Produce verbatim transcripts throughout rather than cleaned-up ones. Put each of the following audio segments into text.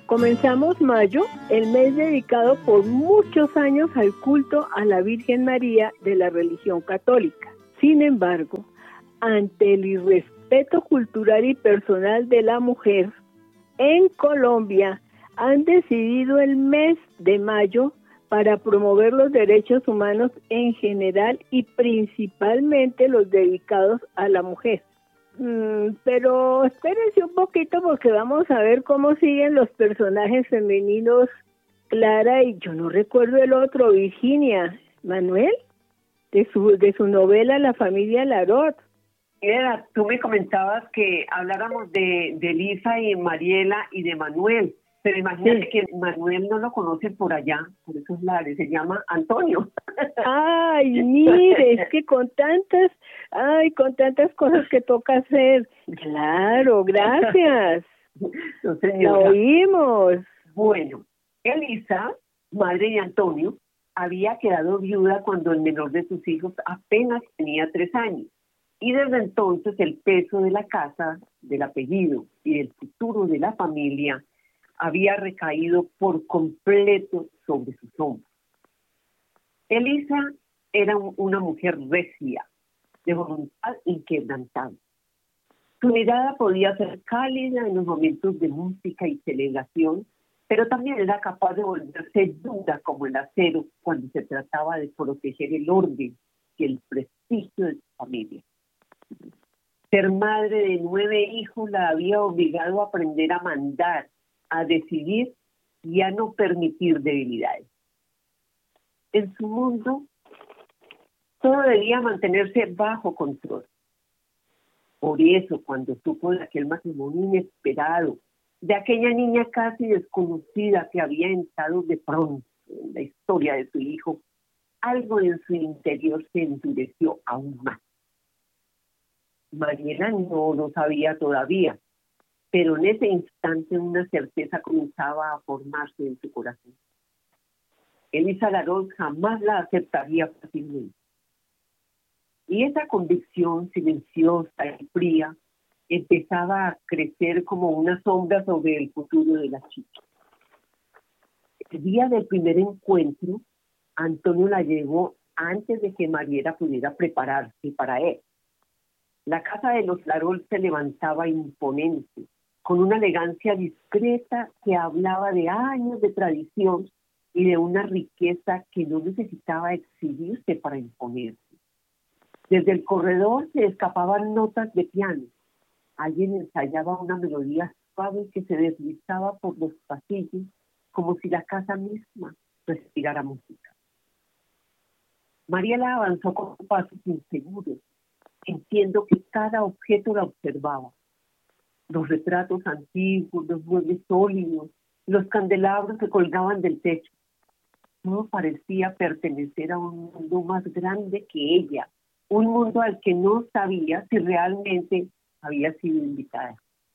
Comenzamos mayo, el mes dedicado por muchos años al culto a la Virgen María de la religión católica. Sin embargo, ante el irrespeto cultural y personal de la mujer, en Colombia han decidido el mes de mayo para promover los derechos humanos en general y principalmente los dedicados a la mujer. Mm, pero espérense un poquito porque vamos a ver cómo siguen los personajes femeninos. Clara y yo no recuerdo el otro, Virginia, Manuel, de su de su novela La familia Larot. Era, tú me comentabas que habláramos de, de Elisa y Mariela y de Manuel, pero imagínate sí. que Manuel no lo conocen por allá, por esos lares, se llama Antonio. Ay, mire, es que con tantas, ay, con tantas cosas que toca hacer. Claro, gracias. No, la oímos. Bueno, Elisa, madre de Antonio, había quedado viuda cuando el menor de sus hijos apenas tenía tres años. Y desde entonces el peso de la casa, del apellido y del futuro de la familia había recaído por completo sobre sus hombros. Elisa era una mujer recia, de voluntad inquebrantable. Su mirada podía ser cálida en los momentos de música y celebración, pero también era capaz de volverse dura como el acero cuando se trataba de proteger el orden y el prestigio de su familia. Ser madre de nueve hijos la había obligado a aprender a mandar, a decidir y a no permitir debilidades. En su mundo, todo debía mantenerse bajo control. Por eso, cuando supo de aquel matrimonio inesperado, de aquella niña casi desconocida que había entrado de pronto en la historia de su hijo, algo en su interior se endureció aún más. Mariela no lo sabía todavía, pero en ese instante una certeza comenzaba a formarse en su corazón. Elisa Larot jamás la aceptaría fácilmente. Y esa convicción silenciosa y fría empezaba a crecer como una sombra sobre el futuro de la chica. El día del primer encuentro, Antonio la llevó antes de que Mariela pudiera prepararse para él. La casa de los Larot se levantaba imponente, con una elegancia discreta que hablaba de años de tradición y de una riqueza que no necesitaba exhibirse para imponerse. Desde el corredor se escapaban notas de piano. Alguien ensayaba una melodía suave que se deslizaba por los pasillos como si la casa misma respirara música. Mariela avanzó con pasos inseguros, sintiendo que cada objeto la observaba. Los retratos antiguos, los muebles sólidos, los candelabros que colgaban del techo. Todo parecía pertenecer a un mundo más grande que ella, un mundo al que no sabía si realmente había sido invitada.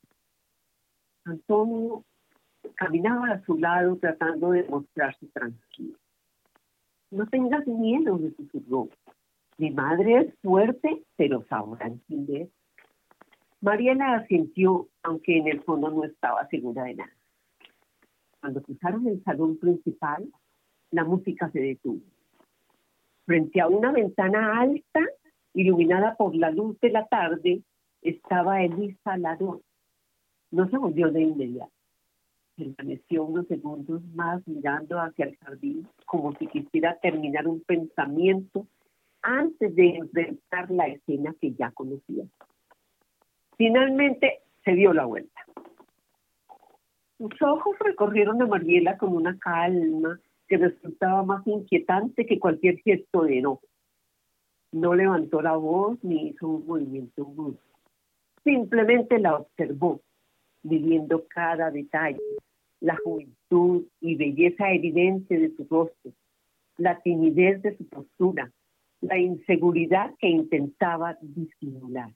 Antonio caminaba a su lado tratando de mostrarse tranquilo. No tengas miedo, le susurró. Mi madre es fuerte, pero sabrá entender. Mariela asintió, aunque en el fondo no estaba segura de nada. Cuando cruzaron el salón principal, la música se detuvo. Frente a una ventana alta, iluminada por la luz de la tarde, estaba Elisa Larot. No se volvió de inmediato. Permaneció unos segundos más mirando hacia el jardín, como si quisiera terminar un pensamiento antes de enfrentar la escena que ya conocía. Finalmente se dio la vuelta. Sus ojos recorrieron a Mariela con una calma que resultaba más inquietante que cualquier gesto de enojo. No levantó la voz ni hizo un movimiento brusco. Simplemente la observó, viviendo cada detalle, la juventud y belleza evidente de su rostro, la timidez de su postura, la inseguridad que intentaba disimular.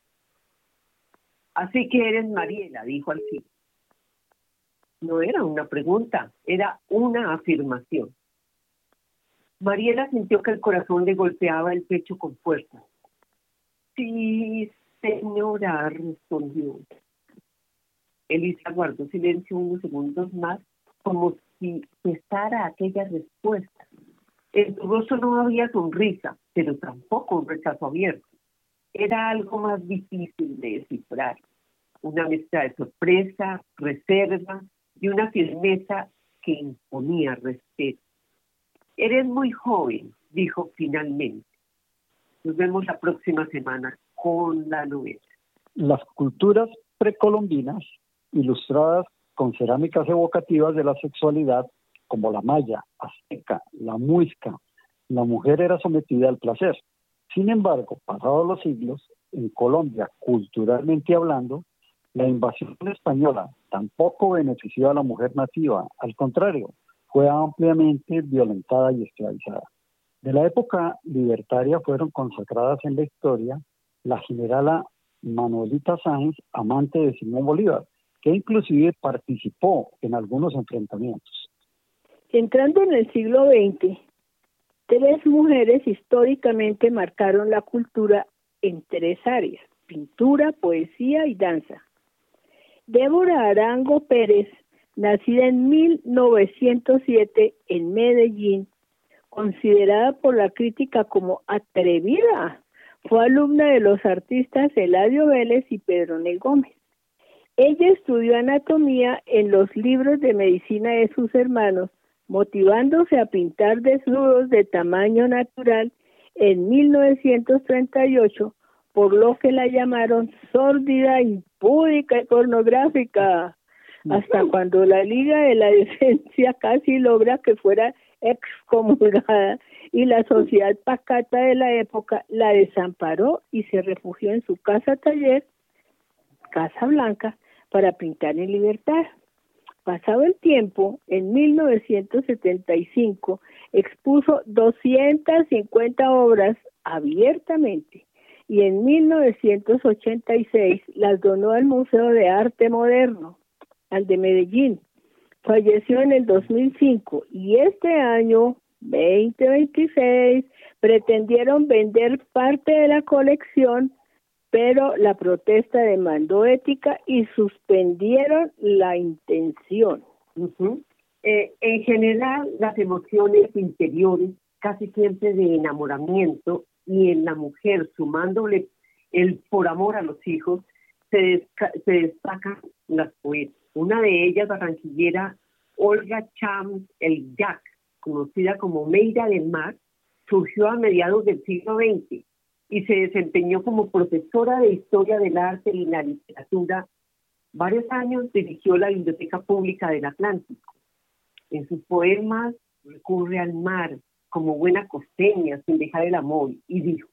Así que eres Mariela, dijo al fin. No era una pregunta, era una afirmación. Mariela sintió que el corazón le golpeaba el pecho con fuerza. Sí, señora, respondió. Elisa guardó silencio unos segundos más, como si cesara aquella respuesta. En su rostro no había sonrisa, pero tampoco un rechazo abierto. Era algo más difícil de descifrar. Una mezcla de sorpresa, reserva y una firmeza que imponía respeto. Eres muy joven, dijo finalmente. Nos vemos la próxima semana con la novela. Las culturas precolombinas, ilustradas con cerámicas evocativas de la sexualidad, como la maya, azteca, la muisca, la mujer era sometida al placer. Sin embargo, pasados los siglos, en Colombia, culturalmente hablando, la invasión española tampoco benefició a la mujer nativa, al contrario, fue ampliamente violentada y esclavizada. De la época libertaria fueron consagradas en la historia la generala Manuelita Sáenz, amante de Simón Bolívar, que inclusive participó en algunos enfrentamientos. Entrando en el siglo veinte, tres mujeres históricamente marcaron la cultura en tres áreas: pintura, poesía y danza. Débora Arango Pérez, nacida en mil novecientos siete en Medellín, considerada por la crítica como atrevida, fue alumna de los artistas Eladio Vélez y Pedronel Gómez. Ella estudió anatomía en los libros de medicina de sus hermanos, motivándose a pintar desnudos de tamaño natural en mil novecientos treinta y ocho, por lo que la llamaron sórdida, impúdica y pornográfica, hasta cuando la Liga de la Decencia casi logra que fuera excomulgada y la sociedad pacata de la época la desamparó y se refugió en su casa taller, Casa Blanca, para pintar en libertad. Pasado el tiempo, en mil novecientos setenta y cinco expuso doscientas cincuenta obras abiertamente y en mil novecientos ochenta y seis las donó al Museo de Arte Moderno, al de Medellín. Falleció en el dos mil cinco y este año, veinte veintiséis, pretendieron vender parte de la colección, pero la protesta demandó ética y suspendieron la intención. Uh-huh. Eh, en general, las emociones interiores, casi siempre de enamoramiento, y en la mujer, sumándole el por amor a los hijos, se, desca- se destacan las poetas. Una de ellas, barranquillera Olga Chams El Jack, conocida como Meira del Mar, surgió a mediados del siglo veinte y se desempeñó como profesora de Historia del Arte y la Literatura. Varios años dirigió la Biblioteca Pública del Atlántico. En sus poemas recurre al mar como buena costeña sin dejar el amor y dijo: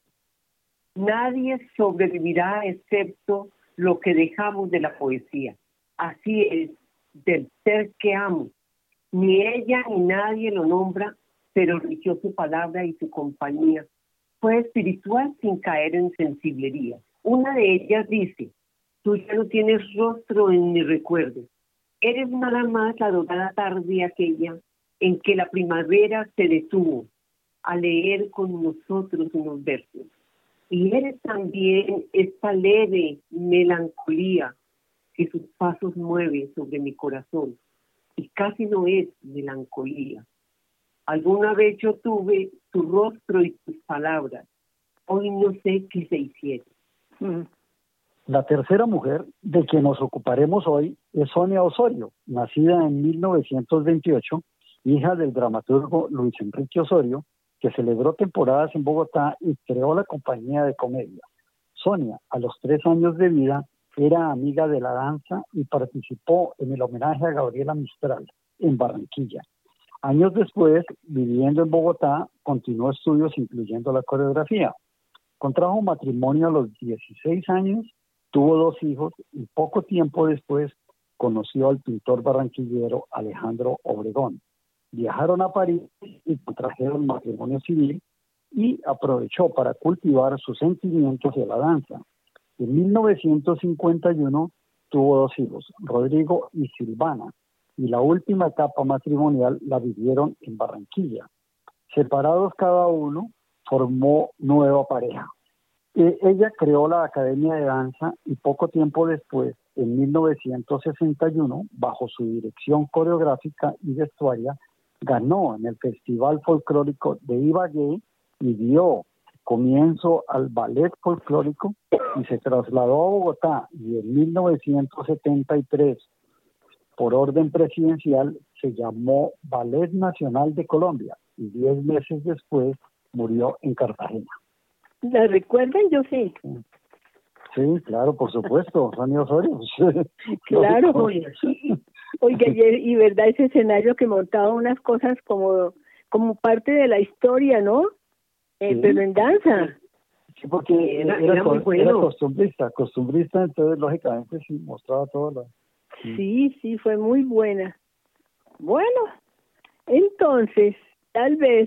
nadie sobrevivirá excepto lo que dejamos de la poesía. Así es, del ser que amo. Ni ella ni nadie lo nombra, pero eligió su palabra y su compañía. Fue espiritual sin caer en sensiblería. Una de ellas dice: tú ya no tienes rostro en mi recuerdo. Eres nada más la dorada tarde aquella en que la primavera se detuvo a leer con nosotros unos versos. Y eres también esta leve melancolía que sus pasos mueve sobre mi corazón. Y casi no es melancolía. Alguna vez yo tuve tu rostro y tus palabras. Hoy no sé qué se hicieron. Mm. La tercera mujer de quien nos ocuparemos hoy es Sonia Osorio, nacida en mil novecientos veintiocho, hija del dramaturgo Luis Enrique Osorio, que celebró temporadas en Bogotá y creó la compañía de comedia. Sonia, a los tres años de vida, era amiga de la danza y participó en el homenaje a Gabriela Mistral en Barranquilla. Años después, viviendo en Bogotá, continuó estudios incluyendo la coreografía. Contrajo matrimonio a los dieciséis años, tuvo dos hijos y poco tiempo después conoció al pintor barranquillero Alejandro Obregón. Viajaron a París y contrajeron matrimonio civil y aprovechó para cultivar sus sentimientos de la danza. En mil novecientos cincuenta y uno tuvo dos hijos, Rodrigo y Silvana, y la última etapa matrimonial la vivieron en Barranquilla. Separados cada uno, formó nueva pareja. Eh, ella creó la Academia de Danza y poco tiempo después en mil novecientos sesenta y uno, bajo su dirección coreográfica y vestuaria, ganó en el Festival Folclórico de Ibagué y dio comienzo al ballet folclórico y se trasladó a Bogotá, y en mil novecientos setenta y tres, por orden presidencial, se llamó Ballet Nacional de Colombia y diez meses después murió en Cartagena. ¿La recuerdan? Yo sí. Sí, claro, por supuesto, Sonia Osorio. Claro. Oiga, y, y verdad ese escenario que montaba unas cosas como, como parte de la historia, ¿no? Eh, sí. Pero en danza. Sí, porque era, era, era, muy bueno. Era costumbrista, costumbrista, entonces lógicamente sí mostraba todo lo... Sí. sí, sí, fue muy buena. Bueno, entonces, tal vez,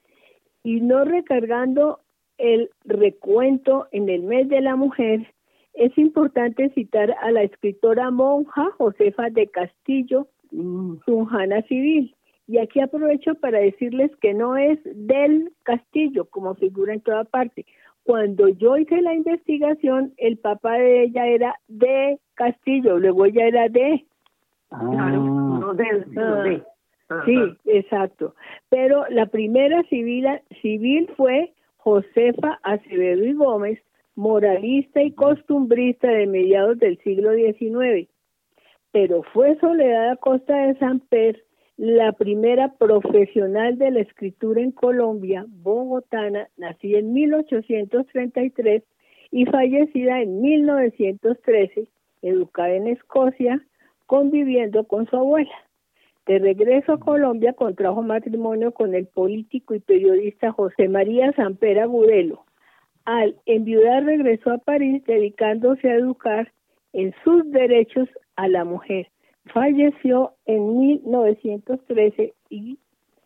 y no recargando el recuento en el mes de la mujer, es importante citar a la escritora monja Josefa de Castillo, Tunjana Civil. Y aquí aprovecho para decirles que no es del Castillo, como figura en toda parte. Cuando yo hice la investigación, el papá de ella era de Castillo, luego ella era de... Claro, no del, sino de. Ajá. Sí, exacto. Pero la primera civil, civil fue Josefa Acevedo y Gómez, moralista y costumbrista de mediados del siglo diecinueve. Pero fue Soledad Acosta de Samper la primera profesional de la escritura en Colombia, bogotana, nacida en mil ochocientos treinta y tres y fallecida en mil novecientos trece, educada en Escocia, conviviendo con su abuela. De regreso a Colombia, contrajo matrimonio con el político y periodista José María Samper Agudelo. Al enviudar, regresó a París, dedicándose a educar en sus derechos a la mujer. Falleció en mil novecientos trece y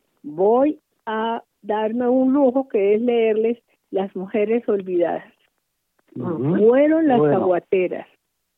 voy a darme un lujo, que es leerles Las mujeres olvidadas. Uh-huh. Fueron las bueno. aguateras,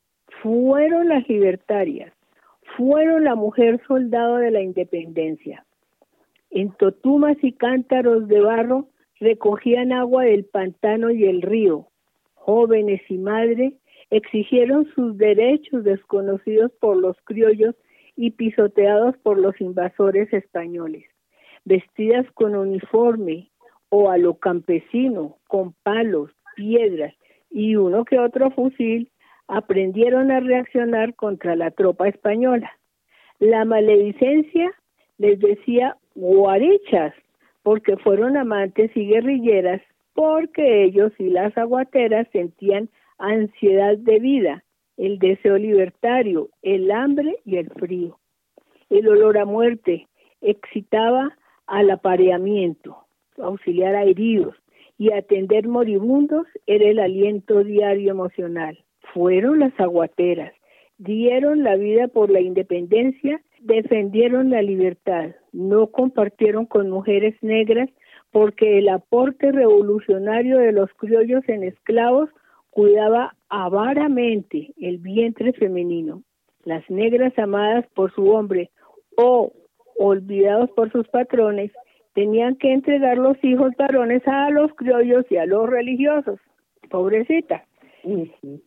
fueron las libertarias, fueron la mujer soldado de la independencia. En totumas y cántaros de barro recogían agua del pantano y el río. Jóvenes y madres exigieron sus derechos desconocidos por los criollos y pisoteados por los invasores españoles. Vestidas con uniforme o a lo campesino, con palos, piedras y uno que otro fusil, aprendieron a reaccionar contra la tropa española. La maledicencia les decía guarichas, porque fueron amantes y guerrilleras, porque ellos y las aguateras sentían ansiedad de vida, el deseo libertario, el hambre y el frío. El olor a muerte excitaba al apareamiento, auxiliar a heridos y atender moribundos era el aliento diario emocional. Fueron las aguateras, dieron la vida por la independencia, defendieron la libertad, no compartieron con mujeres negras porque el aporte revolucionario de los criollos en esclavos cuidaba avaramente el vientre femenino. Las negras amadas por su hombre o olvidados por sus patrones tenían que entregar los hijos varones a los criollos y a los religiosos. Pobrecita. Uh-huh.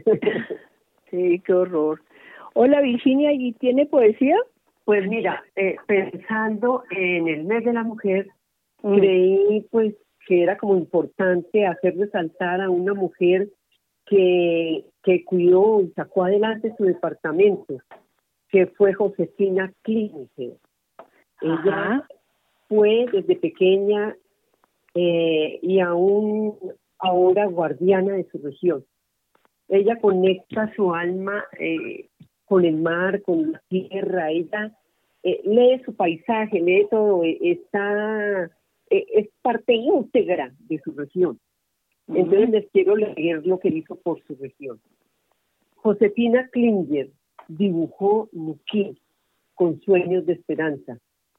Sí, qué horror. Hola Virginia, ¿y tiene poesía? Pues mira, eh, pensando en el mes de la mujer, mm. creí pues que era como importante hacer resaltar a una mujer que, que cuidó y sacó adelante su departamento, que fue Josefina Klinger. Ella fue desde pequeña eh, y aún ahora guardiana de su región. Ella conecta su alma eh, con el mar, con la tierra. Ella eh, lee su paisaje, lee todo, eh, está eh, es parte íntegra de su región. Uh-huh. Entonces les quiero leer lo que hizo por su región. Josefina Klinger dibujó Nuquí con sueños de esperanza.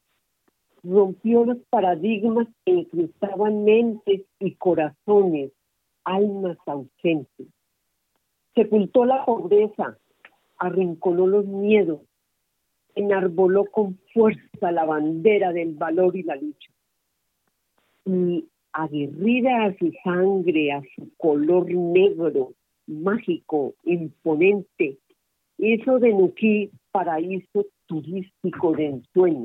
Rompió los paradigmas que incrustaban mentes y corazones, almas ausentes. Sepultó la pobreza, arrinconó los miedos, enarboló con fuerza la bandera del valor y la lucha. Y aguerrida a su sangre, a su color negro, mágico, imponente, hizo de Nuquí paraíso turístico de ensueño.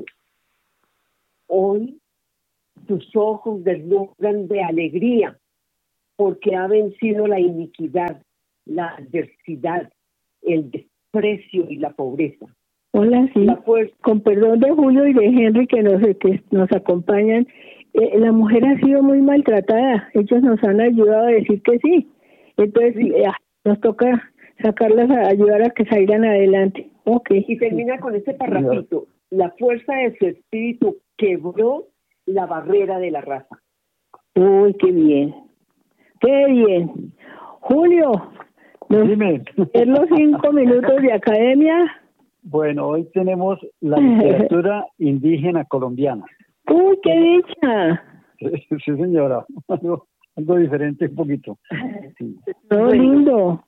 Hoy tus ojos deslumbran de alegría porque ha vencido la iniquidad, la adversidad, el desprecio y la pobreza. Hola, sí. La fuerza... Con perdón de Julio y de Henry que nos, que nos acompañan, eh, la mujer ha sido muy maltratada. Ellos nos han ayudado a decir que sí. Entonces, sí. Eh, nos toca sacarlas a ayudar a que salgan adelante. Okay. Y termina con este parrafito. La fuerza de su espíritu quebró la barrera de la raza. Uy, qué bien. Qué bien. Julio, ¿nos Dime. en los cinco minutos de academia? Bueno, hoy tenemos la literatura indígena colombiana. ¡Uy, qué dicha! Sí, señora. Algo, algo diferente un poquito. Sí. ¡No, bueno, lindo!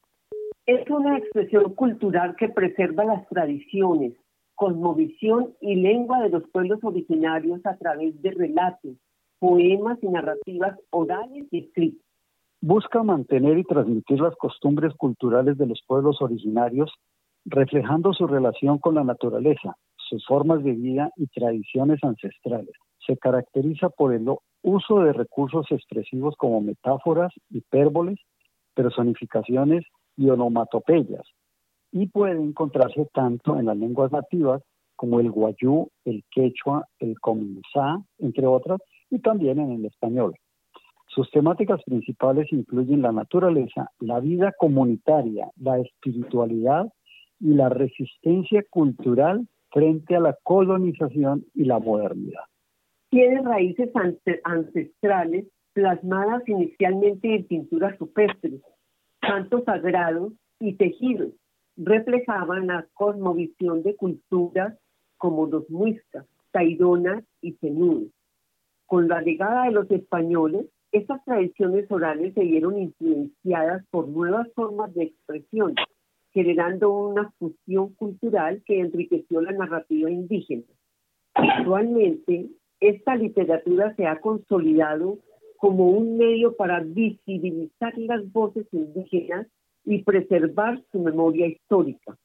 Es una expresión cultural que preserva las tradiciones, cosmovisión y lengua de los pueblos originarios a través de relatos, poemas y narrativas orales y escritas. Busca mantener y transmitir las costumbres culturales de los pueblos originarios, reflejando su relación con la naturaleza, sus formas de vida y tradiciones ancestrales. Se caracteriza por el uso de recursos expresivos como metáforas, hipérboles, personificaciones y onomatopeyas, y puede encontrarse tanto en las lenguas nativas como el guayú, el quechua, el comenzá, entre otras, y también en el español. Sus temáticas principales incluyen la naturaleza, la vida comunitaria, la espiritualidad y la resistencia cultural frente a la colonización y la modernidad. Tiene raíces ancestrales plasmadas inicialmente en pinturas rupestres, cantos sagrados y tejidos. Reflejaban la cosmovisión de culturas como los muiscas, taironas y zenúes. Con la llegada de los españoles, estas tradiciones orales se vieron influenciadas por nuevas formas de expresión, generando una fusión cultural que enriqueció la narrativa indígena. Actualmente, esta literatura se ha consolidado como un medio para visibilizar las voces indígenas y preservar su memoria histórica.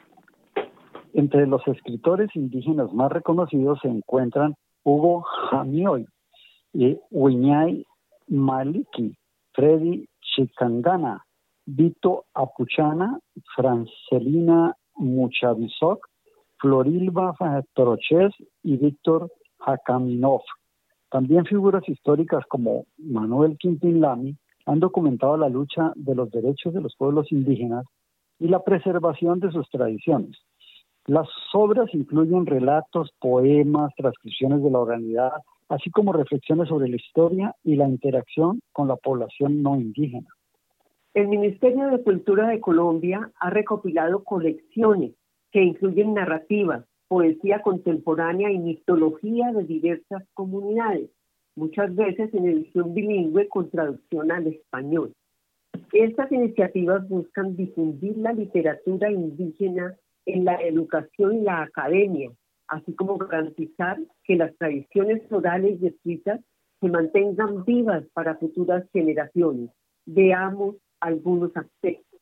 Entre los escritores indígenas más reconocidos se encuentran Hugo Jamioy, y Wiñay Maliki, Freddy Chicangana, Vito Apuchana, Francelina Muchavisoc, Florilba Troches y Víctor Jakaminov. También figuras históricas como Manuel Quintín Lamy han documentado la lucha de los derechos de los pueblos indígenas y la preservación de sus tradiciones. Las obras incluyen relatos, poemas, transcripciones de la oralidad, así como reflexiones sobre la historia y la interacción con la población no indígena. El Ministerio de Cultura de Colombia ha recopilado colecciones que incluyen narrativas, poesía contemporánea y mitología de diversas comunidades, muchas veces en edición bilingüe con traducción al español. Estas iniciativas buscan difundir la literatura indígena en la educación y la academia, así como garantizar que las tradiciones orales y escritas se mantengan vivas para futuras generaciones. Veamos algunos aspectos.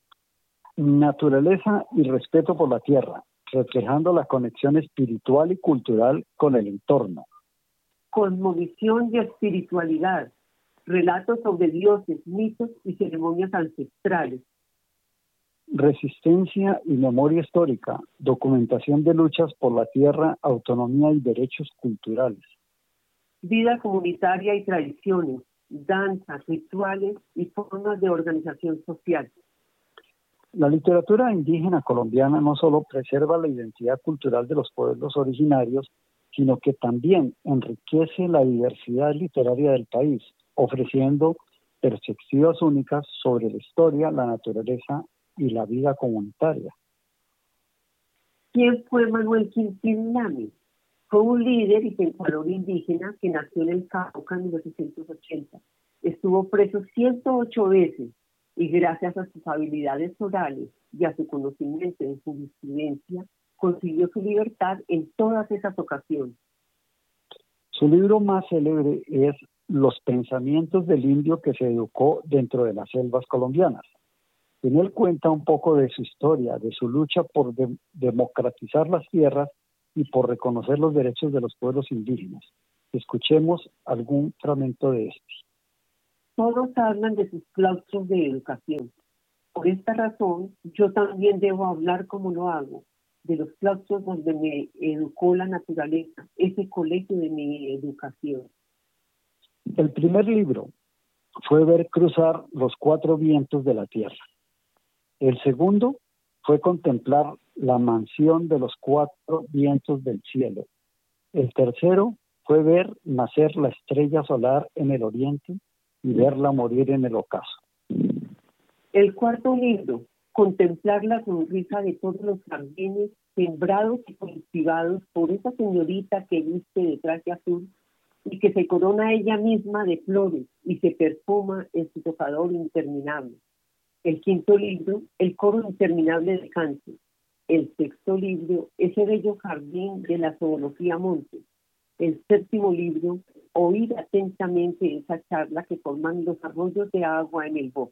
Naturaleza y respeto por la tierra, reflejando la conexión espiritual y cultural con el entorno. Cosmovisión y espiritualidad, relatos sobre dioses, mitos y ceremonias ancestrales. Resistencia y memoria histórica, documentación de luchas por la tierra, autonomía y derechos culturales. Vida comunitaria y tradiciones, danzas, rituales y formas de organización social. La literatura indígena colombiana no solo preserva la identidad cultural de los pueblos originarios, sino que también enriquece la diversidad literaria del país, ofreciendo perspectivas únicas sobre la historia, la naturaleza y la vida comunitaria. ¿Quién fue Manuel Quintín Lamy? Fue un líder y pensador indígena que nació en el Cauca en mil ochocientos ochenta. Estuvo preso ciento ocho veces y gracias a sus habilidades orales y a su conocimiento en jurisprudencia, consiguió su libertad en todas esas ocasiones. Su libro más célebre es Los pensamientos del indio que se educó dentro de las selvas colombianas. En él cuenta un poco de su historia, de su lucha por de- democratizar las tierras y por reconocer los derechos de los pueblos indígenas. Escuchemos algún fragmento de este. Todos hablan de sus claustros de educación. Por esta razón, yo también debo hablar como lo hago, de los claustros donde me educó la naturaleza, ese colegio de mi educación. El primer libro fue ver cruzar los cuatro vientos de la tierra. El segundo fue contemplar la mansión de los cuatro vientos del cielo. El tercero fue ver nacer la estrella solar en el oriente y verla morir en el ocaso. El cuarto libro, contemplar la sonrisa de todos los jardines sembrados y cultivados por esa señorita que viste de traje azul y que se corona ella misma de flores y se perfuma en su tocador interminable. El quinto libro, el coro interminable de canto. El sexto libro, ese bello jardín de la zoología Monte. El séptimo libro, oír atentamente esa charla que forman los arroyos de agua en el bosque.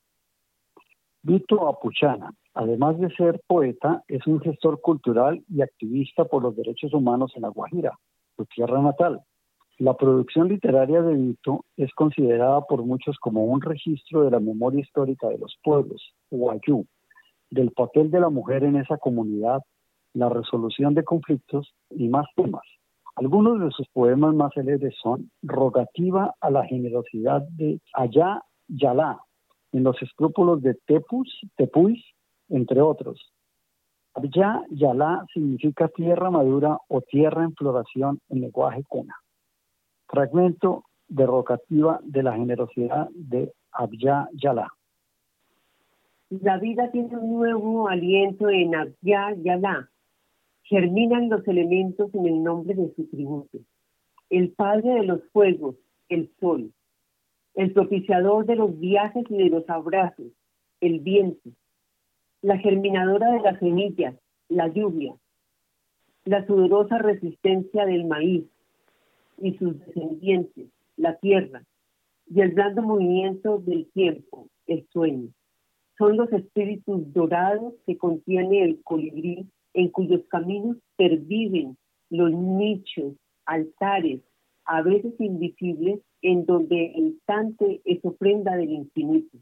Vito Apuchana, además de ser poeta, es un gestor cultural y activista por los derechos humanos en La Guajira, su tierra natal. La producción literaria de Vito es considerada por muchos como un registro de la memoria histórica de los pueblos, Wayuu, del papel de la mujer en esa comunidad, la resolución de conflictos y más temas. Algunos de sus poemas más célebres son Rogativa a la generosidad de Allá Yalá, en los escrúpulos de Tepus, Tepuis, entre otros. Allá Yalá significa tierra madura o tierra en floración en lenguaje cuna. Fragmento de Rogativa de la generosidad de Abya Yalá. La vida tiene un nuevo aliento en Abya Yalá. Germinan los elementos en el nombre de su tributo. El padre de los fuegos, el sol. El propiciador de los viajes y de los abrazos, el viento. La germinadora de las semillas, la lluvia. La sudorosa resistencia del maíz y sus descendientes, la tierra. Y el blando movimiento del tiempo, el sueño. Son los espíritus dorados que contiene el colibrí, en cuyos caminos perviven los nichos, altares, a veces invisibles, en donde el instante es ofrenda del infinito.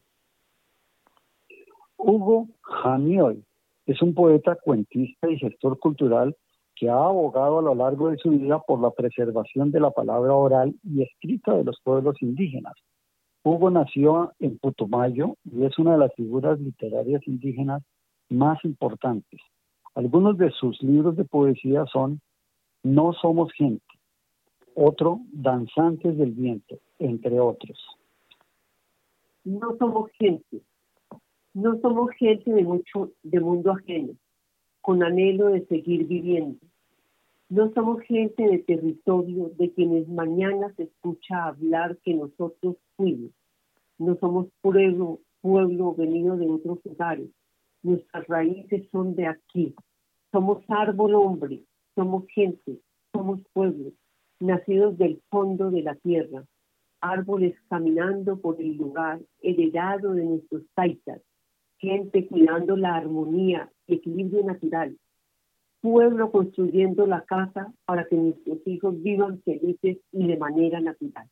Hugo Janioy es un poeta, cuentista y gestor cultural que ha abogado a lo largo de su vida por la preservación de la palabra oral y escrita de los pueblos indígenas. Hugo nació en Putumayo y es una de las figuras literarias indígenas más importantes. Algunos de sus libros de poesía son No somos gente, otro Danzantes del viento, entre otros. No somos gente, no somos gente de mucho, de mundo ajeno, con anhelo de seguir viviendo. No somos gente de territorio de quienes mañana se escucha hablar que nosotros fuimos. No somos pueblo, pueblo venido de otros lugares. Nuestras raíces son de aquí. Somos árbol hombre, somos gente, somos pueblo, nacidos del fondo de la tierra, árboles caminando por el lugar heredado de nuestros taitas, gente cuidando la armonía y equilibrio natural, pueblo construyendo la casa para que nuestros hijos vivan felices y de manera natural.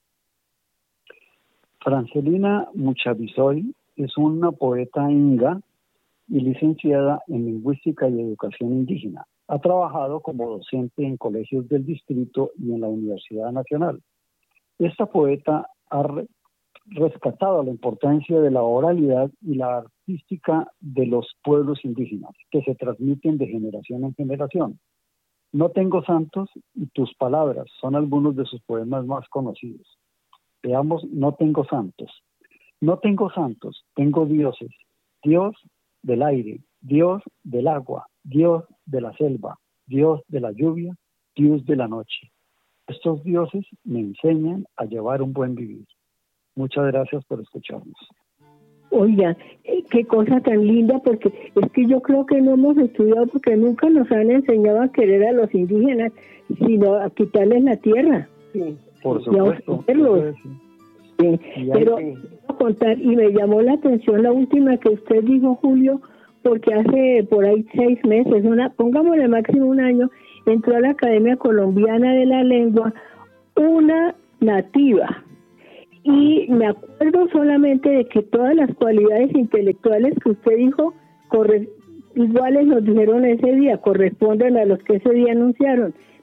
Francelina Muchavisoy es una poeta inga y licenciada en Lingüística y Educación Indígena. Ha trabajado como docente en colegios del distrito y en la Universidad Nacional. Esta poeta ha re- rescatado la importancia de la oralidad y la artística de los pueblos indígenas, que se transmiten de generación en generación. No tengo santos y tus palabras son algunos de sus poemas más conocidos. Veamos, No tengo santos. No tengo santos, tengo dioses. Dios del aire, Dios del agua, Dios de la selva, Dios de la lluvia, Dios de la noche. Estos dioses me enseñan a llevar un buen vivir. Muchas gracias por escucharnos. Oiga, eh, qué cosa tan linda, porque es que yo creo que no hemos estudiado porque nunca nos han enseñado a querer a los indígenas, sino a quitarles la tierra. Sí. Por Y a supuesto. ofenderlos. Sí. Sí, Y hay- pero sí. no a contar, y me llamó la atención la última que usted dijo, Julio, porque hace por ahí seis meses, una, pongámosle máximo un año, entró a la Academia Colombiana de la Lengua una nativa. Y me acuerdo solamente de que todas las cualidades intelectuales que usted dijo, corre, iguales nos dijeron ese día, corresponden a los que ese día anunciaron.